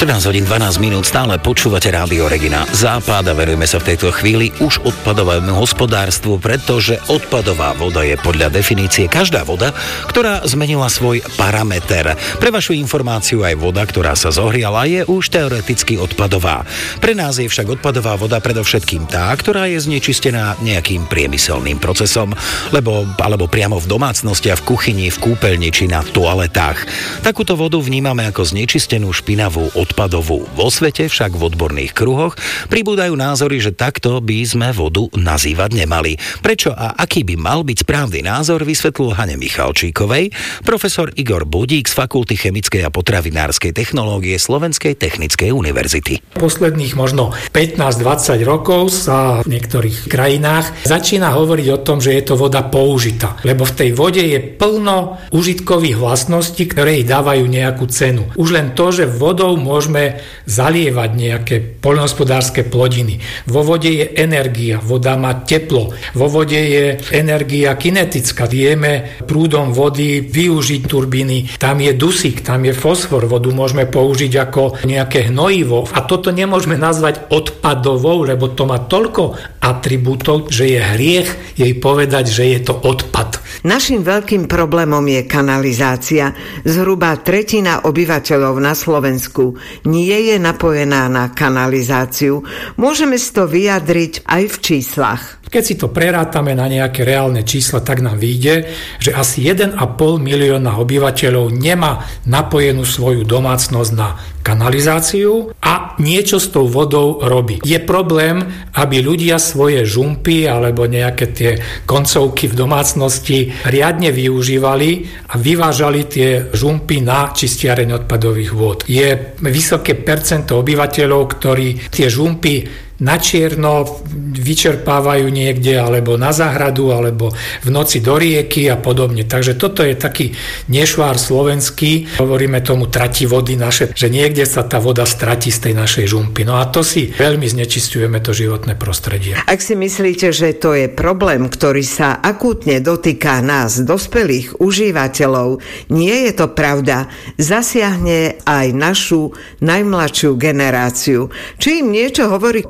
14:12, stále počúvate Rádio Regina Západ a verujeme sa v tejto chvíli už odpadovému hospodárstvu, pretože odpadová voda je podľa definície každá voda, ktorá zmenila svoj parameter. Pre vašu informáciu aj voda, ktorá sa zohriala, je už teoreticky odpadová. Pre nás je však odpadová voda predovšetkým tá, ktorá je znečistená nejakým priemyselným procesom, alebo priamo v domácnosti a v kuchyni, v kúpeľni či na toaletách. Takúto vodu vnímame ako znečistenú špinavú odpadovú. Vo svete však v odborných kruhoch pribúdajú názory, že takto by sme vodu nazývať nemali. Prečo a aký by mal byť správny názor, vysvetlil Hane Michalčíkovej profesor Igor Budík z Fakulty chemickej a potravinárskej technológie Slovenskej technickej univerzity. Posledných možno 15-20 rokov sa v niektorých krajinách začína hovoriť o tom, že je to voda použitá, lebo v tej vode je plno užitkových vlastností, ktoré jej dávajú nejakú cenu. Už len to, že vodou môžeme zalievať nejaké poľnohospodárske plodiny. Vo vode je energia, voda má teplo. Vo vode je energia kinetická. Vieme prúdom vody využiť turbíny. Tam je dusík, tam je fosfor. Vodu môžeme použiť ako nejaké hnojivo. A toto nemôžeme nazvať odpadovou, lebo to má toľko atribútov, že je hriech jej povedať, že je to odpad. Naším veľkým problémom je kanalizácia. Zhruba tretina obyvateľov na Slovensku nie je napojená na kanalizáciu. Môžeme si to vyjadriť aj v číslach. Keď si to prerátame na nejaké reálne čísla, tak nám vyjde, že asi 1,5 milióna obyvateľov nemá napojenú svoju domácnosť na kanalizáciu a niečo s tou vodou robí. Je problém, aby ľudia svoje žumpy alebo nejaké tie koncovky v domácnosti riadne využívali a vyvážali tie žumpy na čistiareň odpadových vôd. Je vysoké percento obyvateľov, ktorí tie žumpy na čierno vyčerpávajú niekde, alebo na záhradu, alebo v noci do rieky a podobne. Takže toto je taký nešvár slovenský, hovoríme tomu trati vody naše, že niekde sa tá voda stratí z tej našej žumpy. No a to si veľmi znečisťujeme to životné prostredie. Ak si myslíte, že to je problém, ktorý sa akútne dotýka nás, dospelých užívateľov, nie je to pravda. Zasiahne aj našu najmladšiu generáciu. Či im niečo hovorí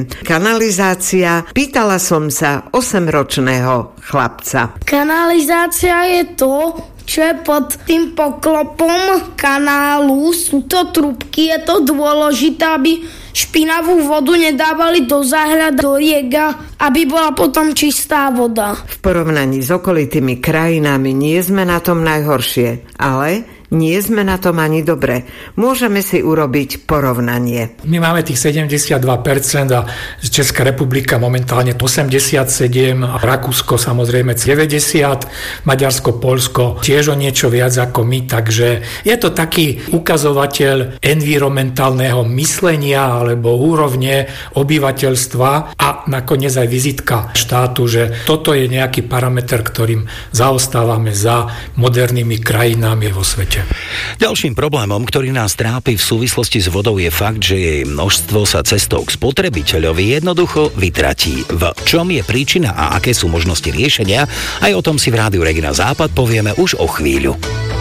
kanalizácia? Pýtala som sa 8-ročného chlapca. Kanalizácia je to, čo je pod tým poklopom kanálu. Sú to trubky, je to dôležité, aby špinavú vodu nedávali do záhrad, do rieka, aby bola potom čistá voda. V porovnaní s okolitými krajinami nie sme na tom najhoršie, ale nie sme na tom ani dobre. Môžeme si urobiť porovnanie. My máme tých 72% a Česká republika momentálne 87%, Rakúsko samozrejme 90%, Maďarsko, Poľsko tiež o niečo viac ako my, takže je to taký ukazovateľ environmentálneho myslenia alebo úrovne obyvateľstva a nakoniec aj vizitka štátu, že toto je nejaký parameter, ktorým zaostávame za modernými krajinami vo svete. Ďalším problémom, ktorý nás trápi v súvislosti s vodou, je fakt, že jej množstvo sa cestou k spotrebiteľovi jednoducho vytratí. V čom je príčina a aké sú možnosti riešenia, aj o tom si v Rádiu Regina Západ povieme už o chvíľu.